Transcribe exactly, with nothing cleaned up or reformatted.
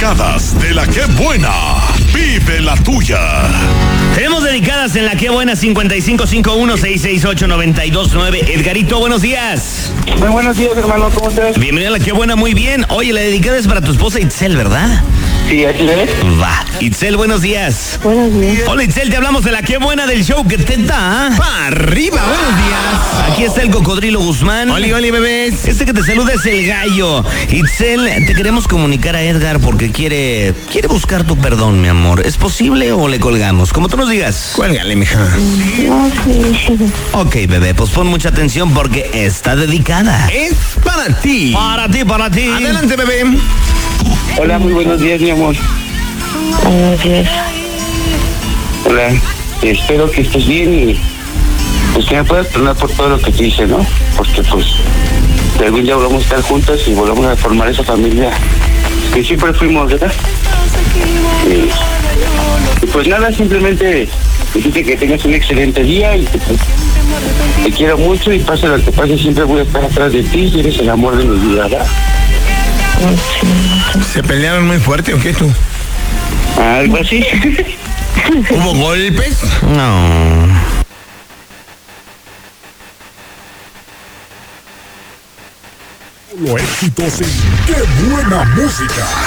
dedicadas de la que buena. Vive la tuya. Tenemos dedicadas en la que buena cincuenta y cinco cincuenta y uno sesenta y seis ocho noventa y dos nueve. Edgarito, buenos días. Muy buenos días, hermano, ¿cómo estás? Bienvenido a la que buena, muy bien. Oye, la dedicada es para tu esposa Itzel, ¿verdad? Sí, aquí ves. Va. Itzel, buenos días. Buenos días. Hola, Itzel, te hablamos de la que buena del show que te da. ¡Pa' arriba! ¡Buenos días! Aquí está el Cocodrilo Guzmán. ¡Oli, oli, bebés! Este que te saluda es el Gallo. Itzel, te queremos comunicar a Edgar porque quiere quiere buscar tu perdón, mi amor. ¿Es posible o le colgamos? Como tú nos digas. Cuélgale, mija. No, sí. Ok, bebé, pues pon mucha atención porque está dedicada. Es para ti. Para ti, para ti. Adelante, bebé. Hola, muy buenos días, mi amor. Buenos días. Hola, espero que estés bien y pues que me puedas perdonar por todo lo que te hice, ¿no? Porque pues de algún día volvamos a estar juntos y volvamos a formar esa familia que siempre fuimos, ¿verdad? Y, y pues nada, simplemente decirte que tengas un excelente día y que pues, te quiero mucho y pase lo que pase, siempre voy a estar atrás de ti y eres el amor de mi vida, ¿verdad? ¿Se pelearon muy fuerte o qué tú? Algo así. ¿Hubo golpes? No. Los éxitos en Qué Buena Música.